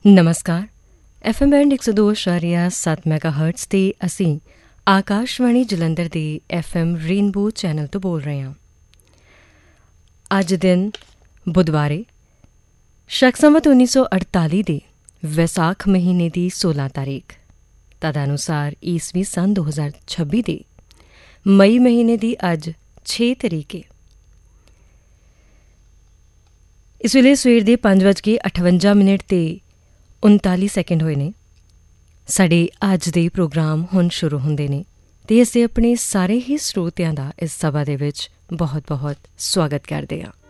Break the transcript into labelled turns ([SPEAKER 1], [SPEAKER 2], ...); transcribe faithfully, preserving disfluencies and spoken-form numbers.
[SPEAKER 1] ਨਮਸਕਾਰ। F M band ਇੱਕ ਸੌ ਦੋ ਇਸ਼ਾਰੀਆ ਸੱਤ ਮੈਗਾ ਹਰਟਸ 'ਤੇ ਅਸੀਂ ਆਕਾਸ਼ਵਾਣੀ ਜਲੰਧਰ ਦੇ ਐਫ ਐਮ ਰੇਨਬੋ ਚੈਨਲ ਤੋਂ ਬੋਲ ਰਹੇ ਹਾਂ। ਅੱਜ ਦਿਨ ਬੁੱਧਵਾਰੇ ਸ਼ਕ ਸੰਵਤ ਉੱਨੀ ਸੌ ਅੜਤਾਲੀ ਦੇ ਵਿਸਾਖ ਮਹੀਨੇ ਦੀ ਸੋਲਾਂ ਤਾਰੀਖ, ਤਦਾਨੁਸਾਰ ਈਸਵੀ ਸੰਨ ਦੋ ਹਜ਼ਾਰ ਛੱਬੀ ਦੇ ਮਈ ਮਹੀਨੇ ਦੀ ਅੱਜ ਛੇ ਤਰੀਕ ਹੈ। ਇਸ ਵੇਲੇ ਸਵੇਰ ਦੇ ਪੰਜ ਵੱਜ ਕੇ ਅਠਵੰਜਾ ਮਿੰਟ ਤੇ ਉਨਤਾਲੀ ਸੈਕਿੰਡ ਹੋਏ ਨੇ। ਸਾਡੇ ਅੱਜ ਦੇ ਪ੍ਰੋਗਰਾਮ ਹੁਣ ਸ਼ੁਰੂ ਹੁੰਦੇ ਨੇ ਅਤੇ ਅਸੀਂ ਆਪਣੇ ਸਾਰੇ ਹੀ ਸਰੋਤਿਆਂ ਦਾ ਇਸ ਸਭਾ ਦੇ ਵਿੱਚ ਬਹੁਤ ਬਹੁਤ ਸਵਾਗਤ ਕਰਦੇ ਹਾਂ।